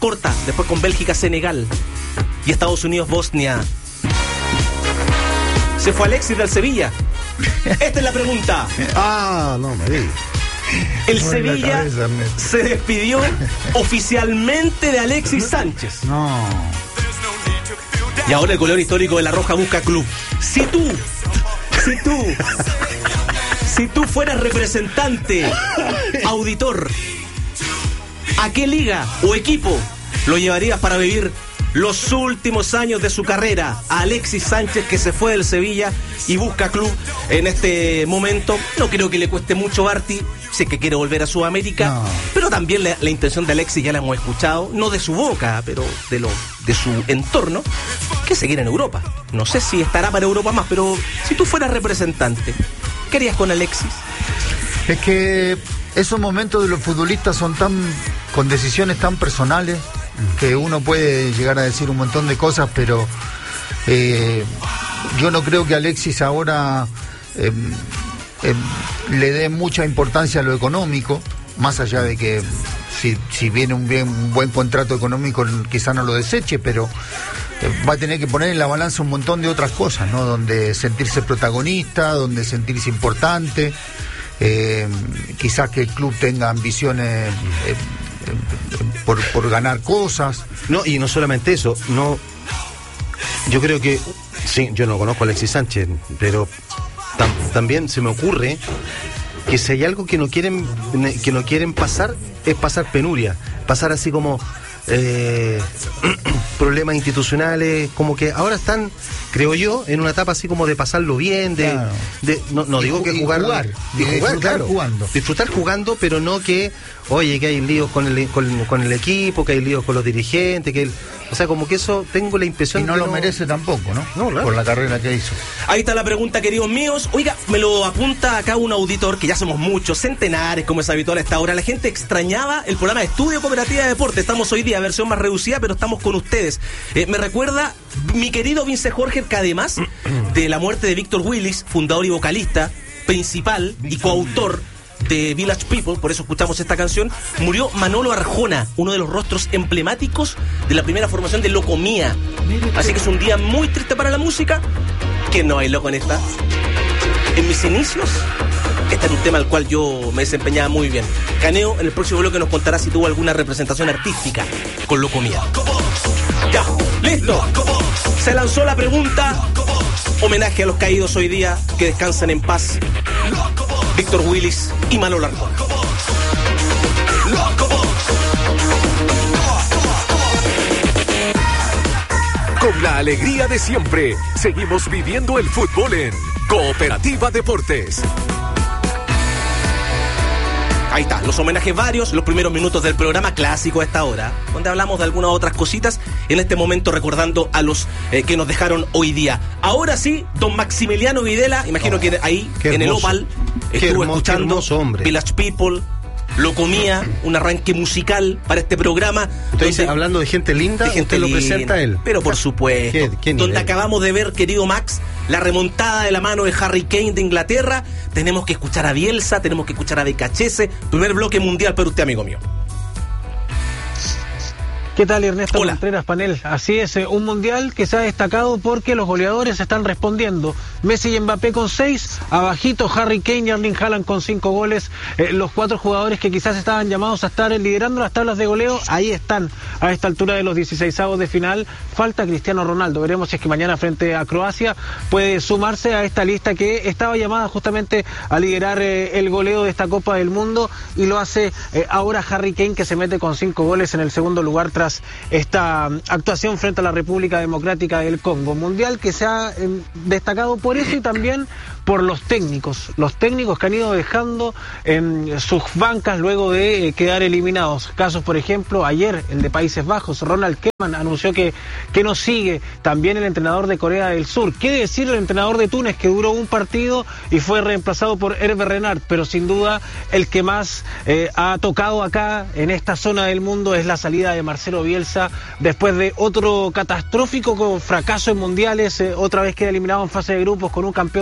corta, después con Bélgica, Senegal y Estados Unidos, Bosnia. ¿Se fue Alexis del Sevilla? Esta es la pregunta. No me digas. El Sevilla se despidió oficialmente de Alexis Sánchez. No. Y ahora el goleador histórico de La Roja busca club. Si tú fueras representante, auditor, ¿a qué liga o equipo lo llevarías para vivir los últimos años de su carrera? A Alexis Sánchez, que se fue del Sevilla y busca club en este momento. No creo que le cueste mucho, Barty, si es que quiere volver a Sudamérica. No. Pero también la intención de Alexis ya la hemos escuchado, no de su boca, pero de su entorno, que seguir en Europa. No sé si estará para Europa más, pero si tú fueras representante, ¿qué harías con Alexis? Es que esos momentos de los futbolistas son con decisiones tan personales, que uno puede llegar a decir un montón de cosas, pero yo no creo que Alexis ahora le dé mucha importancia a lo económico, más allá de que si viene un buen contrato económico quizá no lo deseche, pero va a tener que poner en la balanza un montón de otras cosas, ¿no? Donde sentirse protagonista, donde sentirse importante, quizás que el club tenga ambiciones por ganar cosas. No, y no solamente eso, no. Yo creo que sí, yo no conozco a Alexis Sánchez, pero también se me ocurre que si hay algo que no quieren pasar, es pasar penuria, pasar así como problemas institucionales, como que ahora están, creo yo, en una etapa así como de pasarlo bien, claro. No digo que jugar, claro, disfrutar jugando, pero no que, oye, que hay líos con el equipo, que hay líos con los dirigentes, o sea, como que eso tengo la impresión. Y no lo merece tampoco, ¿no? No, claro. Por la carrera que hizo. Ahí está la pregunta, queridos míos. Oiga, me lo apunta acá un auditor, que ya somos muchos, centenares, como es habitual a esta hora. La gente extrañaba el programa de Estudio Cooperativa de Deporte. Estamos hoy día, versión más reducida, pero estamos con ustedes. Me recuerda mi querido Vince Jorge, que además de la muerte de Víctor Willis, fundador y vocalista principal y coautor de Village People, por eso escuchamos esta canción, murió Manolo Arjona, uno de los rostros emblemáticos de la primera formación de Locomía. Así que es un día muy triste para la música. ¿Quién no bailó con esta? En mis inicios, este era un tema al cual yo me desempeñaba muy bien. Caneo en el próximo bloque nos contará si tuvo alguna representación artística con Locomía. Ya, listo. Se lanzó la pregunta. Homenaje a los caídos hoy día, que descansan en paz. Víctor Willis y Manolo Arjona. Con la alegría de siempre, seguimos viviendo el fútbol en Cooperativa Deportes. Ahí está, los homenajes varios, los primeros minutos del programa clásico a esta hora, donde hablamos de algunas otras cositas, en este momento recordando a los que nos dejaron hoy día. Ahora sí, don Maximiliano Videla, imagino que ahí, en el Opal, estuvo escuchando Village People, Locomía, un arranque musical para este programa. Entonces, hablando de gente linda, usted lo presenta a él. Pero por supuesto, donde acabamos de ver, querido Max, la remontada de la mano de Harry Kane de Inglaterra. Tenemos que escuchar a Bielsa, tenemos que escuchar a Becachese. Primer bloque mundial para usted, amigo mío. ¿Qué tal, Ernesto Contreras, panel? Así es, un mundial que se ha destacado porque los goleadores están respondiendo. Messi y Mbappé con 6, abajito Harry Kane y Erling Haaland con 5 goles. Los 4 jugadores que quizás estaban llamados a estar liderando las tablas de goleo, ahí están, a esta altura de los 16avos de final. Falta Cristiano Ronaldo, veremos si es que mañana frente a Croacia puede sumarse a esta lista que estaba llamada justamente a liderar el goleo de esta Copa del Mundo, y lo hace ahora Harry Kane, que se mete con 5 goles en el segundo lugar tras esta actuación frente a la República Democrática del Congo. Mundial que se ha destacado por eso y también por los técnicos que han ido dejando en sus bancas luego de quedar eliminados. Casos, por ejemplo, ayer el de Países Bajos, Ronald Koeman anunció que no sigue. También el entrenador de Corea del Sur. ¿Qué decir el entrenador de Túnez, que duró un partido y fue reemplazado por Hervé Renard? Pero sin duda el que más ha tocado acá en esta zona del mundo es la salida de Marcelo Bielsa después de otro catastrófico fracaso en mundiales. Otra vez queda eliminado en fase de grupos con un campeón del mundo.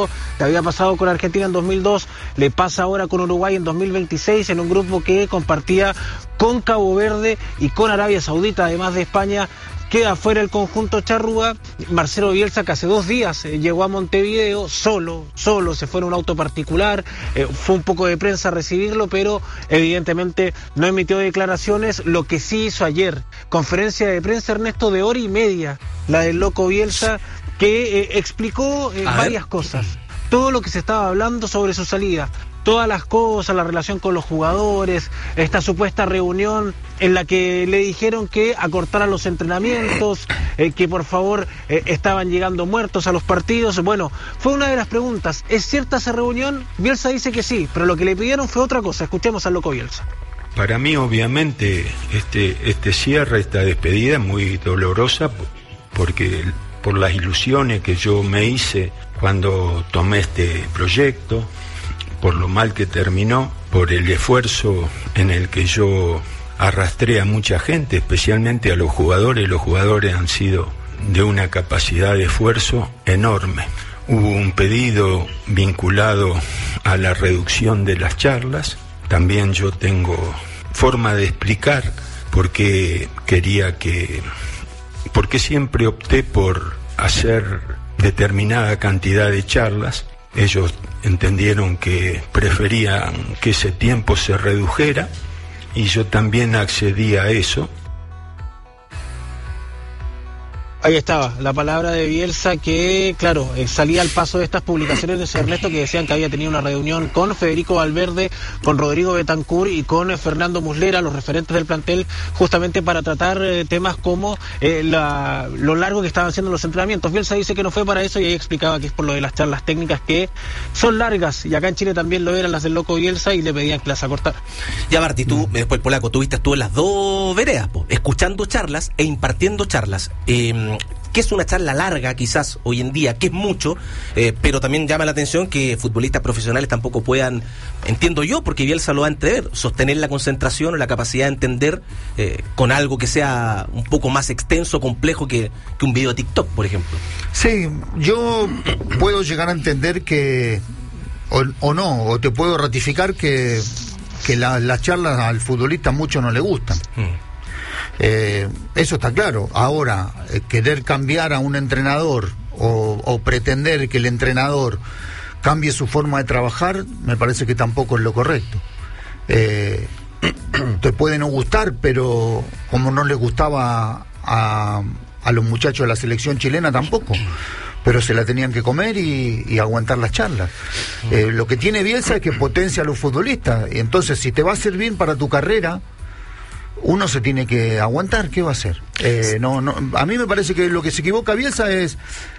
mundo. Le había pasado con Argentina en 2002, le pasa ahora con Uruguay en 2026, en un grupo que compartía con Cabo Verde y con Arabia Saudita, además de España. Queda fuera el conjunto charrúa. Marcelo Bielsa, que hace 2 días llegó a Montevideo, solo, se fue en un auto particular, fue un poco de prensa a recibirlo, pero evidentemente no emitió declaraciones. Lo que sí hizo ayer, conferencia de prensa, Ernesto, de 1:30, la del loco Bielsa, que explicó varias cosas. Todo lo que se estaba hablando sobre su salida, todas las cosas, la relación con los jugadores, esta supuesta reunión en la que le dijeron que acortaran los entrenamientos, que por favor estaban llegando muertos a los partidos. Bueno, fue una de las preguntas. ¿Es cierta esa reunión? Bielsa dice que sí, pero lo que le pidieron fue otra cosa. Escuchemos al loco Bielsa. Para mí, obviamente, este cierre, esta despedida es muy dolorosa, porque por las ilusiones que yo me hice cuando tomé este proyecto, por lo mal que terminó, por el esfuerzo en el que yo arrastré a mucha gente, especialmente a los jugadores. Los jugadores han sido de una capacidad de esfuerzo enorme. Hubo un pedido vinculado a la reducción de las charlas. También yo tengo forma de explicar por qué siempre opté por hacer determinada cantidad de charlas. Ellos entendieron que preferían que ese tiempo se redujera y yo también accedí a eso. Ahí estaba, la palabra de Bielsa que, claro, salía al paso de estas publicaciones de Ernesto, que decían que había tenido una reunión con Federico Valverde, con Rodrigo Betancur y con Fernando Muslera, los referentes del plantel, justamente para tratar temas como lo largo que estaban haciendo los entrenamientos. Bielsa dice que no fue para eso y ahí explicaba que es por lo de las charlas técnicas, que son largas, y acá en Chile también lo eran las del loco Bielsa, y le pedían que las acortara. Ya, Martí, tú, después polaco, tuviste tú en las dos veredas, escuchando charlas e impartiendo charlas. Que es una charla larga quizás hoy en día, que es mucho, pero también llama la atención que futbolistas profesionales tampoco puedan, entiendo yo, porque Bielsa lo va a entrever, sostener la concentración o la capacidad de entender con algo que sea un poco más extenso, complejo que un video de TikTok, por ejemplo. Sí, yo puedo llegar a entender que, o te puedo ratificar que las charlas al futbolista mucho no le gustan. Eso está claro. Ahora, querer cambiar a un entrenador o pretender que el entrenador cambie su forma de trabajar, me parece que tampoco es lo correcto. Te puede no gustar, pero como no le gustaba a los muchachos de la selección chilena tampoco, pero se la tenían que comer y aguantar las charlas. Lo que tiene Bielsa es que potencia a los futbolistas, y entonces si te va a servir para tu carrera, uno se tiene que aguantar. ¿Qué va a hacer? A mí me parece que lo que se equivoca Bielsa es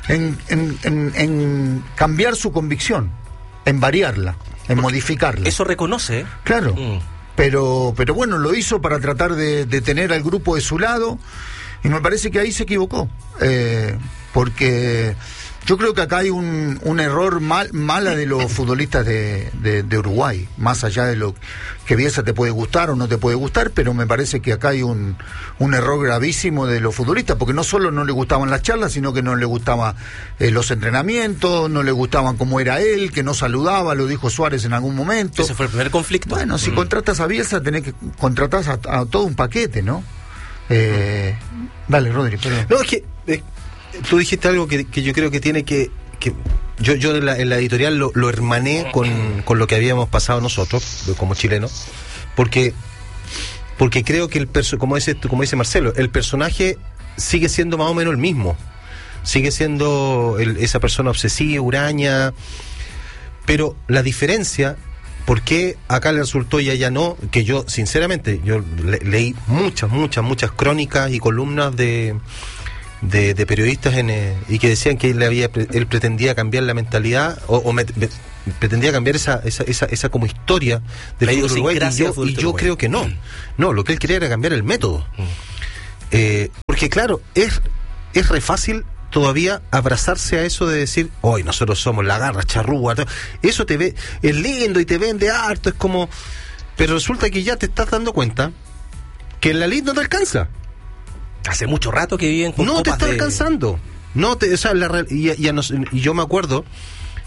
en cambiar su convicción, en variarla, en modificarla. Eso reconoce, Claro, pero bueno, lo hizo para tratar de tener al grupo de su lado, y me parece que ahí se equivocó, porque yo creo que acá hay un error mala de los futbolistas de Uruguay, más allá de lo que Bielsa te puede gustar o no te puede gustar, pero me parece que acá hay un error gravísimo de los futbolistas, porque no solo no le gustaban las charlas, sino que no le gustaban los entrenamientos, no le gustaban cómo era él, que no saludaba, lo dijo Suárez en algún momento. Ese fue el primer conflicto. Bueno, si contratas a Bielsa, tenés que contratar a todo un paquete, ¿no? Dale, Rodri, perdón. No, es que tú dijiste algo que yo creo que tiene que yo en la editorial lo hermané con lo que habíamos pasado nosotros como chilenos, porque creo que como dice Marcelo, el personaje sigue siendo más o menos el mismo, sigue siendo esa persona obsesiva, huraña, pero la diferencia, ¿por qué acá le resultó y allá no? Que yo, sinceramente, leí muchas crónicas y columnas de periodistas y que decían que él pretendía cambiar la mentalidad pretendía cambiar esa como historia del fútbol uruguayo, y yo creo que no, lo que él quería era cambiar el método, porque claro, es re fácil todavía abrazarse a eso de decir, hoy nosotros somos la garra charrúa, eso es lindo y te vende harto, es como, pero resulta que ya te estás dando cuenta que en la lid no te alcanza. Hace mucho rato que viven con no te está alcanzando. Y yo me acuerdo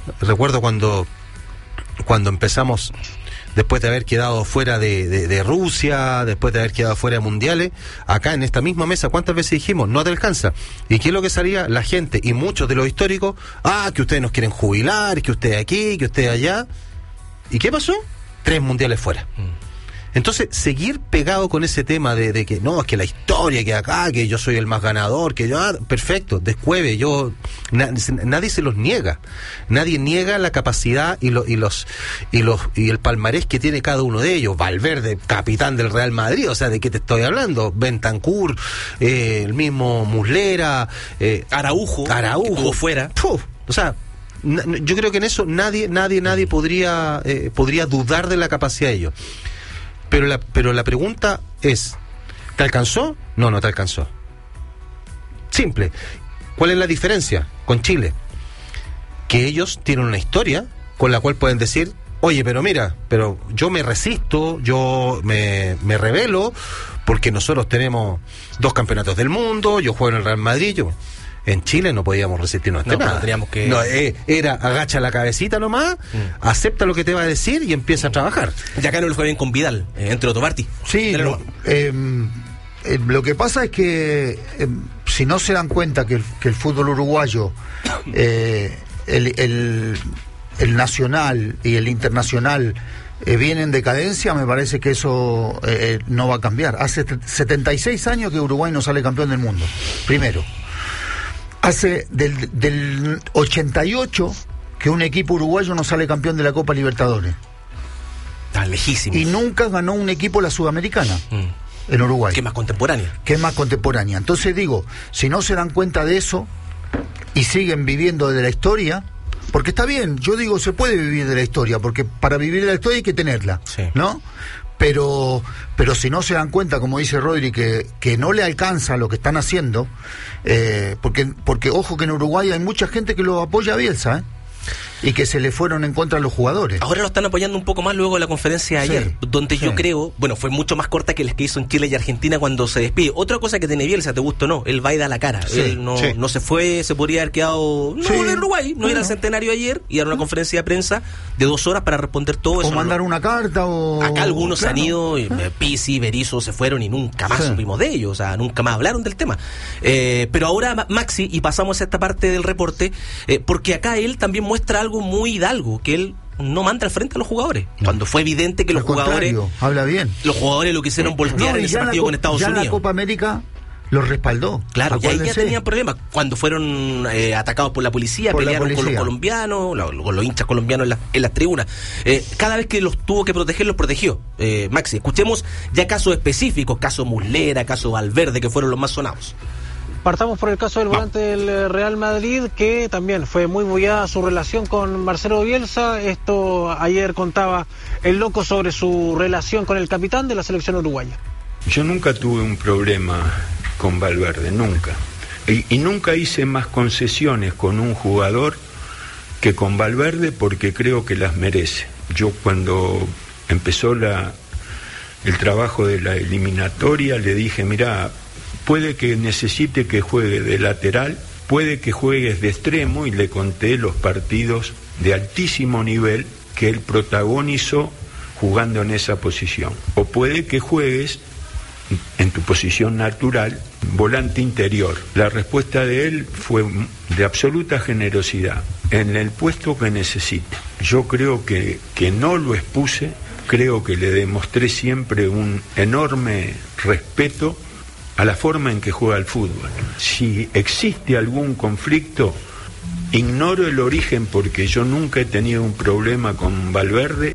Recuerdo cuando empezamos, después de haber quedado fuera de Rusia, después de haber quedado fuera de mundiales, acá en esta misma mesa, ¿cuántas veces dijimos? No te alcanza. ¿Y qué es lo que salía? La gente y muchos de los históricos, que ustedes nos quieren jubilar, que ustedes aquí, que ustedes allá. ¿Y qué pasó? 3 mundiales fuera. Entonces, seguir pegado con ese tema de que no, es que la historia, que acá, que yo soy el más ganador, que yo, perfecto, descueve, nadie se los niega. Nadie niega la capacidad y el palmarés que tiene cada uno de ellos. Valverde, capitán del Real Madrid, o sea, ¿de qué te estoy hablando? Bentancur, el mismo Muslera, Araujo, que estuvo fuera. O sea, yo creo que en eso nadie podría dudar de la capacidad de ellos. Pero la pregunta es, ¿te alcanzó? No te alcanzó. Simple. ¿Cuál es la diferencia con Chile? Que ellos tienen una historia con la cual pueden decir, oye, pero mira, pero yo me resisto, yo me rebelo, porque nosotros tenemos 2 campeonatos del mundo, yo juego en el Real Madrid, En Chile no podíamos resistirnos a nada. Teníamos que... era agacha la cabecita nomás, acepta lo que te va a decir y empieza a trabajar. Ya acá no le fue bien con Vidal, entre Otomarti. Sí, lo que pasa es que si no se dan cuenta que el fútbol uruguayo, el nacional y el internacional viene en decadencia, me parece que eso no va a cambiar. Hace 76 años que Uruguay no sale campeón del mundo, primero. Hace del 88 que un equipo uruguayo no sale campeón de la Copa Libertadores. Está lejísimo. Y nunca ganó un equipo la Sudamericana en Uruguay. Que es más contemporánea. Entonces digo, si no se dan cuenta de eso y siguen viviendo de la historia, porque está bien, yo digo, se puede vivir de la historia, porque para vivir de la historia hay que tenerla, ¿no? Pero si no se dan cuenta, como dice Rodri, que no le alcanza lo que están haciendo, porque ojo que en Uruguay hay mucha gente que lo apoya a Bielsa, y que se le fueron en contra los jugadores. Ahora lo están apoyando un poco más luego de la conferencia de ayer, donde yo creo, fue mucho más corta que las que hizo en Chile y Argentina cuando se despide. Otra cosa que tiene Bielsa, te gusta o no, él va y da la cara. Él no se fue, se podría haber quedado en Uruguay, no era el centenario ayer, y dar una conferencia de prensa de 2 horas para responder todo eso. O mandar una carta o... Acá algunos se han ido, Pizzi, Berizzo se fueron y nunca más supimos de ellos, o sea, nunca más hablaron del tema. Pero ahora Maxi, y pasamos a esta parte del reporte, porque acá él también muestra algo muy hidalgo, que él no manda al frente a los jugadores. Cuando fue evidente que los jugadores... habla bien. Los jugadores lo quisieron voltear en ese partido con Estados Unidos. La Copa América los respaldó. Claro, y ahí ya tenían problemas. Cuando fueron atacados por la policía, pelearon con los colombianos, con los hinchas colombianos en las tribunas. Cada vez que los tuvo que proteger, los protegió. Maxi, escuchemos ya casos específicos, caso Muslera, caso Valverde, que fueron los más sonados. Partamos por el caso del volante del Real Madrid, que también fue muy bullada su relación con Marcelo Bielsa. Esto ayer contaba el Loco sobre su relación con el capitán de la selección uruguaya. Yo nunca tuve un problema con Valverde, nunca. Y nunca hice más concesiones con un jugador que con Valverde, porque creo que las merece. Yo cuando empezó el trabajo de la eliminatoria le dije, mirá, puede que necesite que juegue de lateral, puede que juegues de extremo, y le conté los partidos de altísimo nivel que él protagonizó jugando en esa posición. O puede que juegues en tu posición natural, volante interior. La respuesta de él fue de absoluta generosidad, en el puesto que necesite. Yo creo que no lo expuse, creo que le demostré siempre un enorme respeto a la forma en que juega el fútbol. Si existe algún conflicto, ignoro el origen, porque yo nunca he tenido un problema con Valverde.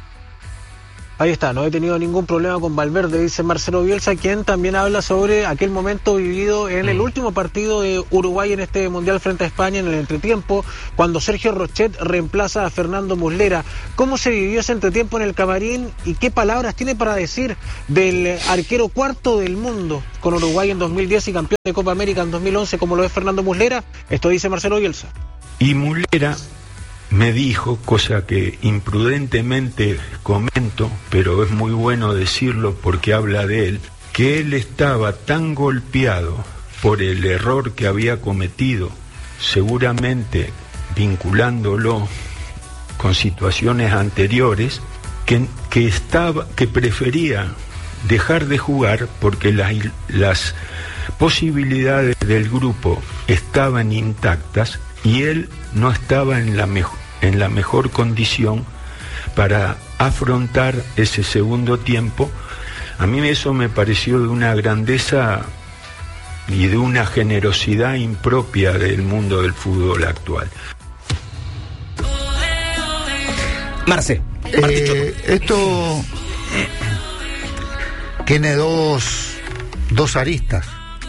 Ahí está, no he tenido ningún problema con Valverde, dice Marcelo Bielsa, quien también habla sobre aquel momento vivido en el último partido de Uruguay en este Mundial frente a España, en el entretiempo, cuando Sergio Rochet reemplaza a Fernando Muslera. ¿Cómo se vivió ese entretiempo en el camarín y qué palabras tiene para decir del arquero cuarto del mundo con Uruguay en 2010 y campeón de Copa América en 2011 como lo es Fernando Muslera? Esto dice Marcelo Bielsa. Y Muslera me dijo, cosa que imprudentemente comento, pero es muy bueno decirlo porque habla de él, que él estaba tan golpeado por el error que había cometido, seguramente vinculándolo con situaciones anteriores, que prefería dejar de jugar porque las posibilidades del grupo estaban intactas y él no estaba en la mejor condición para afrontar ese segundo tiempo. A mí eso me pareció de una grandeza y de una generosidad impropia del mundo del fútbol actual. Marce, esto tiene dos aristas,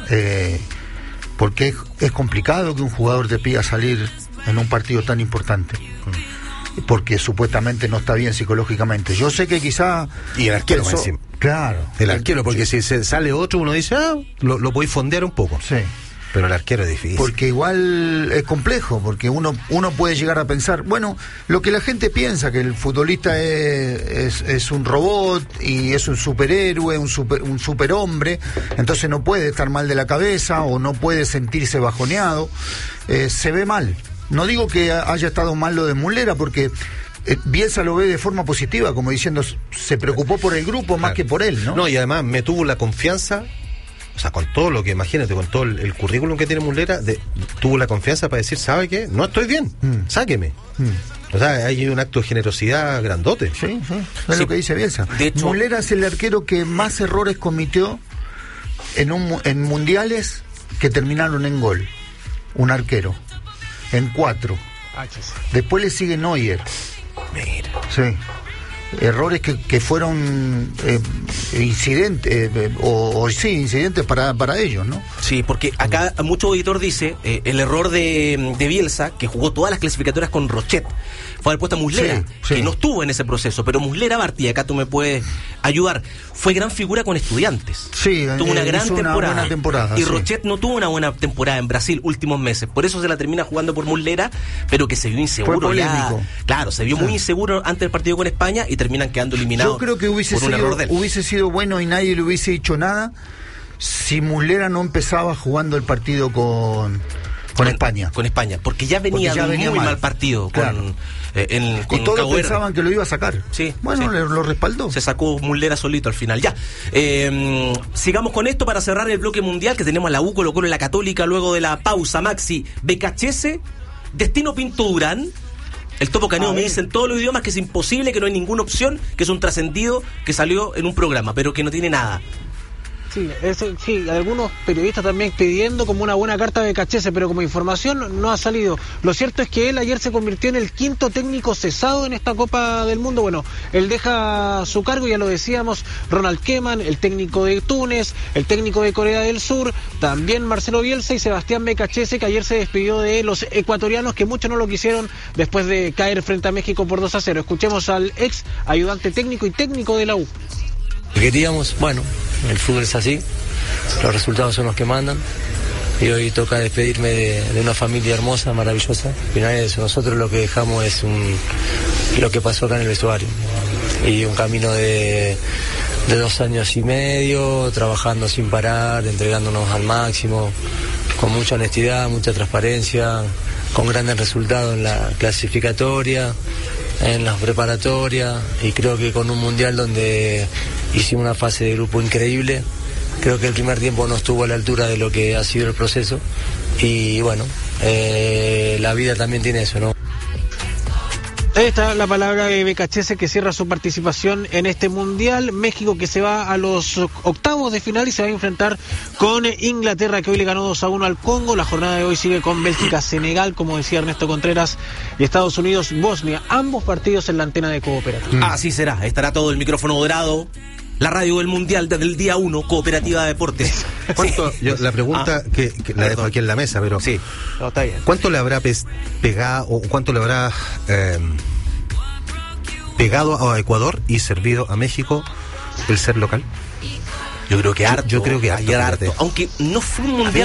porque es complicado que un jugador te pida salir en un partido tan importante, porque supuestamente no está bien psicológicamente. Yo sé que quizá... Y el arquero más encima. Claro. El arquero, porque si se sale otro, uno dice, lo podéis fondear un poco. Sí. Pero el arquero es difícil. Porque igual es complejo, porque uno puede llegar a pensar, bueno, lo que la gente piensa, que el futbolista es un robot y es un superhéroe, un superhombre, entonces no puede estar mal de la cabeza o no puede sentirse bajoneado, se ve mal. No digo que haya estado mal lo de Muslera, porque Bielsa lo ve de forma positiva, como diciendo, se preocupó por el grupo más que por él, ¿no? No, y además me tuvo la confianza. O sea, con todo lo que, imagínate, con todo el currículum que tiene Muslera, tuvo la confianza para decir, ¿sabe qué? No estoy bien, sáqueme. O sea, hay un acto de generosidad grandote. Sí, es lo que dice Bielsa. De hecho, Muslera es el arquero que más errores cometió en mundiales que terminaron en gol. Un arquero. En 4. Después le sigue Neuer. Mira. Sí. Errores que fueron incidentes incidentes para ellos, ¿no? Sí, porque acá mucho auditor dice el error de Bielsa, que jugó todas las clasificatorias con Rochet, fue haber puesto a Muslera, que no estuvo en ese proceso, pero Muslera Bartí, acá tú me puedes ayudar, fue gran figura con Estudiantes. Sí, tuvo una gran buena temporada. Y Rochet no tuvo una buena temporada en Brasil últimos meses, por eso se la termina jugando por Muslera, pero que se vio inseguro. Fue polémico. Claro, se vio muy inseguro antes del partido con España y terminan quedando eliminados. Yo creo que hubiese sido bueno y nadie le hubiese dicho nada si Muslera no empezaba jugando el partido con España. Con España, porque ya venía muy mal partido. Claro. Con y todos Cabo pensaban que lo iba a sacar. Sí, bueno, sí. Lo respaldó. Se sacó Muslera solito al final. Ya. Sigamos con esto para cerrar el bloque mundial, que tenemos a la U, Colo-Colo y la Católica luego de la pausa. Maxi, BKHS, Destino Pinto Durán. El Topo Caneo me dice en todos los idiomas que es imposible, que no hay ninguna opción, que es un trascendido que salió en un programa, pero que no tiene nada. Sí, algunos periodistas también pidiendo como una buena carta de BKHS, pero como información no ha salido. Lo cierto es que él ayer se convirtió en el 5º técnico cesado en esta Copa del Mundo. Bueno, él deja su cargo, ya lo decíamos, Ronald Koeman, el técnico de Túnez, el técnico de Corea del Sur, también Marcelo Bielsa y Sebastián BKHS, que ayer se despidió de los ecuatorianos, que muchos no lo quisieron después de caer frente a México por 2-0. Escuchemos al ex ayudante técnico y técnico de la U. Queríamos, bueno, el fútbol es así, los resultados son los que mandan y hoy toca despedirme de una familia hermosa, maravillosa. Al final es eso, nosotros lo que dejamos es lo que pasó acá en el vestuario y un camino de 2 años y medio, trabajando sin parar, entregándonos al máximo, con mucha honestidad, mucha transparencia, con grandes resultados en la clasificatoria, en las preparatorias, y creo que con un mundial donde hicimos una fase de grupo increíble. Creo que el primer tiempo no estuvo a la altura de lo que ha sido el proceso y bueno, la vida también tiene eso, ¿no? Ahí está la palabra de BKHS, que cierra su participación en este mundial. México, que se va a los octavos de final y se va a enfrentar con Inglaterra, que hoy le ganó 2-1 al Congo. La jornada de hoy sigue con Bélgica, Senegal, como decía Ernesto Contreras, y Estados Unidos, Bosnia. Ambos partidos en la antena de Cooperativa. Así será, estará todo el micrófono dorado. La radio del Mundial desde el día 1, Cooperativa de Deportes. ¿Cuánto? La pregunta que la dejo aquí en la mesa, pero sí, no, está bien. ¿Cuánto le habrá pegado o cuánto le habrá pegado a Ecuador y servido a México el ser local? Yo creo que harto. Yo creo que harto. Aunque no fue un mundial